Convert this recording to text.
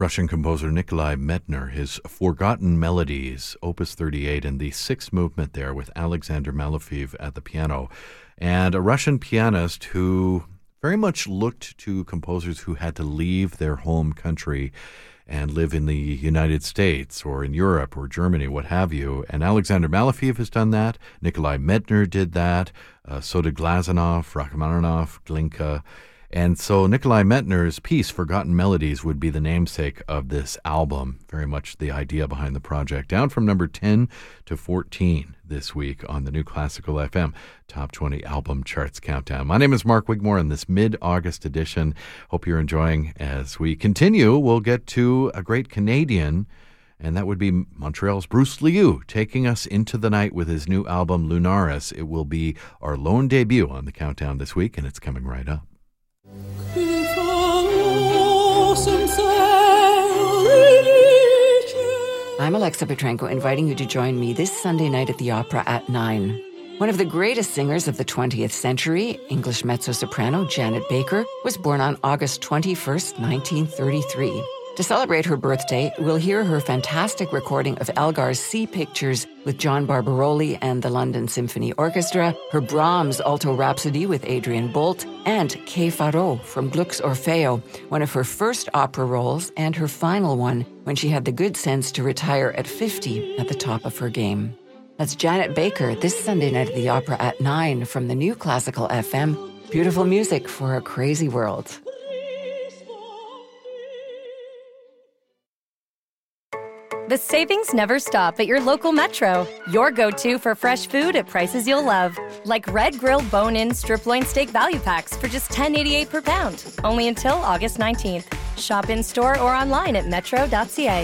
Russian composer Nikolai Medtner, his Forgotten Melodies, Opus 38, and the sixth movement there with Alexander Malofeev at the piano. And a Russian pianist who very much looked to composers who had to leave their home country and live in the United States or in Europe or Germany, what have you. And Alexander Malofeev has done that. Nikolai Medtner did that. So did Glazunov, Rachmaninoff, Glinka. And so Nikolai Medtner's piece, Forgotten Melodies, would be the namesake of this album. Very much the idea behind the project. Down from number 10 to 14 this week on the New Classical FM Top 20 Album Charts Countdown. My name is Mark Wigmore in this mid-August edition. Hope you're enjoying as we continue. We'll get to a great Canadian, and that would be Montreal's Bruce Liu, taking us into the night with his new album, Lunaris. It will be our lone debut on the countdown this week, and it's coming right up. I'm Alexa Petrenko, inviting you to join me this Sunday night at the Opera at 9. One of the greatest singers of the 20th century, English mezzo-soprano Janet Baker, was born on August 21st, 1933. To celebrate her birthday, we'll hear her fantastic recording of Elgar's Sea Pictures with John Barbaroli and the London Symphony Orchestra, her Brahms Alto Rhapsody with Adrian Bolt, and Che Farò from Gluck's Orfeo, one of her first opera roles and her final one when she had the good sense to retire at 50 at the top of her game. That's Janet Baker this Sunday night at the Opera at 9 from the New Classical FM. Beautiful music for a crazy world. The savings never stop at your local Metro. Your go-to for fresh food at prices you'll love. Like Red Grill Bone-In Strip Loin Steak Value Packs for just $10.88 per pound. Only until August 19th. Shop in-store or online at metro.ca.